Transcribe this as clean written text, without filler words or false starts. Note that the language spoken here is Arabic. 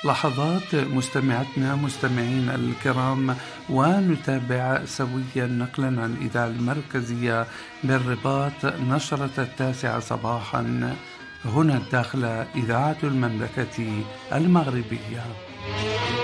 لحظات مستمعتنا مستمعين الكرام، ونتابع سويا نقلا عن الإذاعة المركزية بالرباط نشرة 9 صباحا هنا الداخلة إذاعة المملكة المغربية.